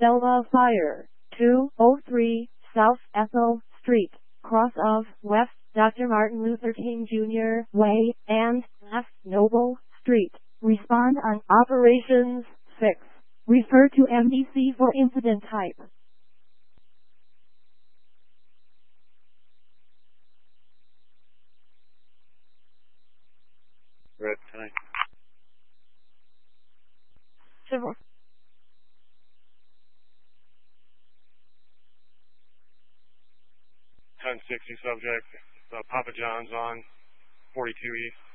Selma Fire, 203 South Ethel Street, cross of West Dr. Martin Luther King Jr. Way, and Left Noble Street. Respond on Operations 6. Refer to MDC for incident type. Red 10. Civil. 1060 subject, Papa John's on 42 East.